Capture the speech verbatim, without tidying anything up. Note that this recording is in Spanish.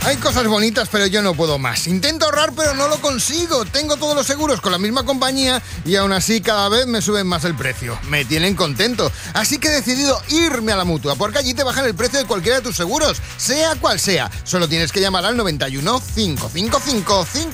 Hay cosas bonitas, pero yo no puedo más. Intento ahorrar, pero no lo consigo. Tengo todos los seguros con la misma compañía y aún así cada vez me suben más el precio. Me tienen contento. Así que he decidido irme a la Mutua, porque allí te bajan el precio de cualquiera de tus seguros, sea cual sea. Solo tienes que llamar al noventa y uno, cinco cinco cinco, cinco